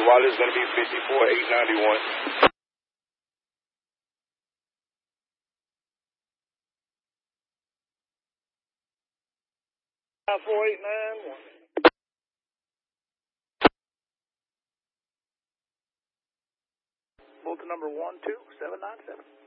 Wiley is going to be 54891. 4891. Bolton number 12797.